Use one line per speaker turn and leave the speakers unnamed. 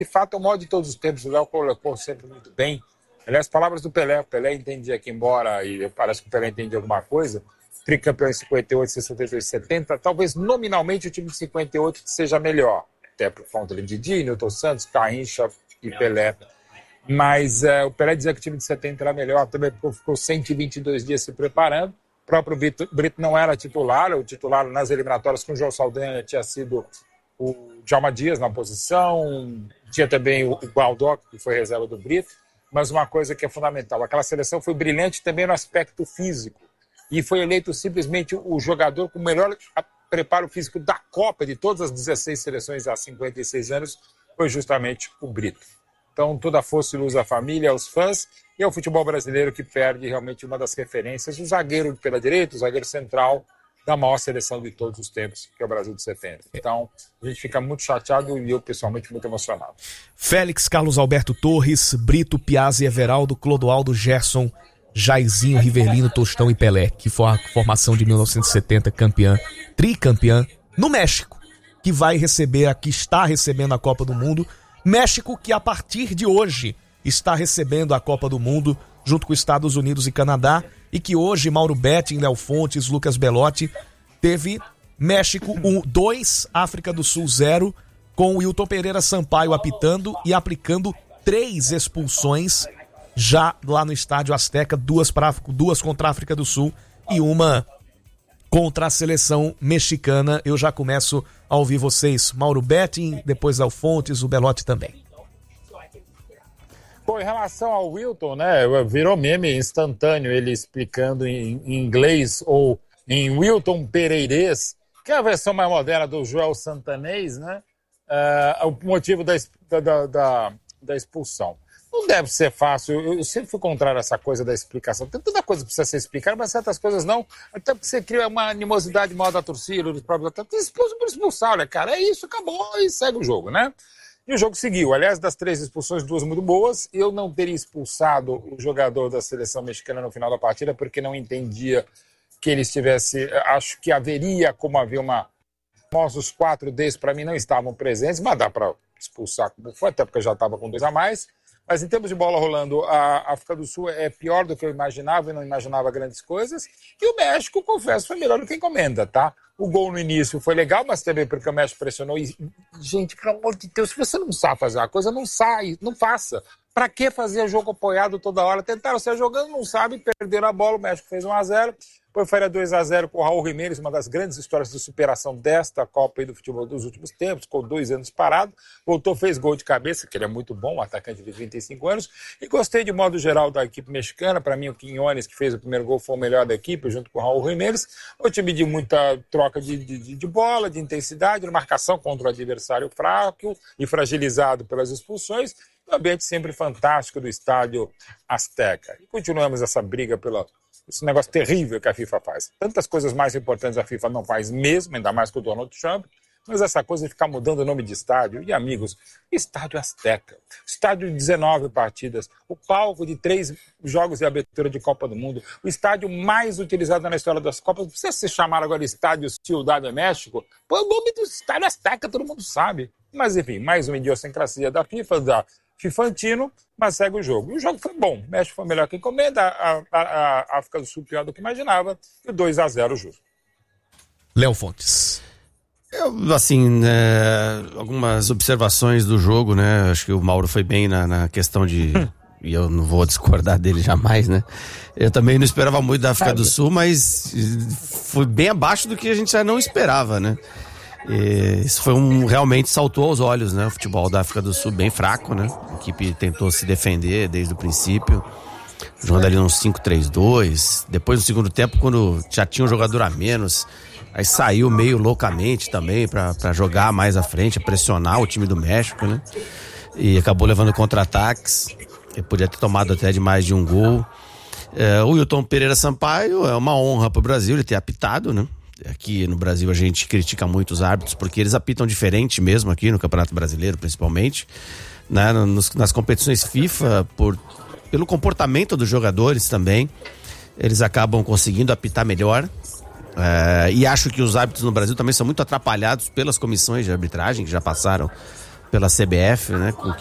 de fato é o maior de todos os tempos. O Léo colocou sempre muito bem. Aliás, palavras do Pelé. O Pelé entendia que, embora, e parece que o Pelé entendia alguma coisa, tricampeão em 58, 68, 70, talvez nominalmente o time de 58 seja melhor. Até por conta de Didi, Newton Santos, Garrincha e Pelé. Mas o Pelé dizia que o time de 70 era melhor, também porque ficou 122 dias se preparando. O próprio Brito não era titular, o titular nas eliminatórias com o João Saldanha tinha sido o Djalma Dias na posição, tinha também o Baldock, que foi reserva do Brito, mas uma coisa que é fundamental, aquela seleção foi brilhante também no aspecto físico, e foi eleito simplesmente o jogador com o melhor preparo físico da Copa, de todas as 16 seleções há 56 anos, foi justamente o Brito. Então, toda a força e luz à família, aos fãs, e ao futebol brasileiro que perde realmente uma das referências, o zagueiro pela direita, o zagueiro central da maior seleção de todos os tempos, que é o Brasil de 70. Então, a gente fica muito chateado e eu, pessoalmente, muito emocionado.
Félix, Carlos Alberto Torres, Brito, Piazza e Everaldo, Clodoaldo, Gerson, Jairzinho, Rivelino, Tostão e Pelé, que foi a formação de 1970, tricampeã, no México, que vai receber, que está recebendo a Copa do Mundo. México que a partir de hoje está recebendo a Copa do Mundo junto com Estados Unidos e Canadá, e que hoje Mauro Betting, Léo Fontes, Lucas Belotti, teve México 2, África do Sul 0, com o Wilton Pereira Sampaio apitando e aplicando 3 expulsões já lá no Estádio Azteca, 2 contra a África do Sul e uma contra a seleção mexicana. Eu já começo a ouvir vocês, Mauro Betting, depois Léo Fontes, o Belotti também.
Bom, em relação ao Wilton, né, virou meme instantâneo ele explicando em inglês ou em Wilton Pereirês, que é a versão mais moderna do Joel Santanês, né, o motivo da expulsão. Não deve ser fácil, eu sempre fui contrário a essa coisa da explicação. Tem tanta coisa que precisa ser explicada, mas certas coisas não, até porque você cria uma animosidade maior da torcida, dos próprios atletas, expulso por expulsar, olha, cara, é isso, acabou e segue o jogo, né? E o jogo seguiu. Aliás, das 3 expulsões, 2 muito boas. Eu não teria expulsado o jogador da seleção mexicana no final da partida, porque não entendia que ele estivesse... Acho que haveria como haver uma... Os 4 desses, para mim, não estavam presentes, mas dá para expulsar como foi, até porque já estava com 2 a mais. Mas em termos de bola rolando, a África do Sul é pior do que eu imaginava, e não imaginava grandes coisas. E o México, confesso, foi melhor do que encomenda, tá? O gol no início foi legal, mas também porque o México pressionou. E, gente, pelo amor de Deus, se você não sabe fazer uma coisa, não sai, não faça. Pra que fazer jogo apoiado toda hora? Tentaram sair jogando, não sabe, perderam a bola, o México fez 1-0. Depois faria 2-0 com o Raul Jiménez, uma das grandes histórias de superação desta Copa e do futebol dos últimos tempos, com 2 anos parado. Voltou, fez gol de cabeça, que ele é muito bom, um atacante de 35 anos. E gostei de modo geral da equipe mexicana. Para mim, o Quiñones, que fez o primeiro gol, foi o melhor da equipe, junto com o Raul Jiménez. O time de muita troca de bola, de intensidade, de marcação contra o adversário fraco e fragilizado pelas expulsões. Um ambiente sempre fantástico do Estádio Azteca. E continuamos essa briga pela... Esse negócio terrível que a FIFA faz. Tantas coisas mais importantes a FIFA não faz mesmo, ainda mais com o Donald Trump, mas essa coisa de ficar mudando o nome de estádio. E, amigos, Estádio Azteca, estádio de 19 partidas, o palco de 3 jogos de abertura de Copa do Mundo, o estádio mais utilizado na história das Copas. Não precisa se chamar agora Estádio Ciudad de México. Pô, o nome do Estádio Azteca todo mundo sabe. Mas, enfim, mais uma idiosincrasia da FIFA, da Fifantino, mas segue o jogo. E o jogo foi bom. O México foi melhor que encomenda, a África do Sul pior do que imaginava, e 2-0 o jogo.
Léo Fontes.
Algumas observações do jogo, né? Acho que o Mauro foi bem na questão de... E eu não vou discordar dele jamais, né? Eu também não esperava muito da África do Sul, mas foi bem abaixo do que a gente já não esperava, né? Isso foi realmente saltou aos olhos, né? O futebol da África do Sul bem fraco, né? A equipe tentou se defender desde o princípio, jogando ali uns 5-3-2. Depois no segundo tempo, quando já tinha um jogador a menos, aí saiu meio loucamente também pra jogar mais à frente, pressionar o time do México, né? E acabou levando contra-ataques. Ele podia ter tomado até de mais de um gol. O Wilton Pereira Sampaio, é uma honra pro Brasil ele ter apitado, né? Aqui no Brasil a gente critica muito os árbitros porque eles apitam diferente mesmo aqui no Campeonato Brasileiro, principalmente, né? Nas competições FIFA, pelo comportamento dos jogadores também, eles acabam conseguindo apitar melhor. E acho que os árbitros no Brasil também são muito atrapalhados pelas comissões de arbitragem que já passaram pela CBF, né?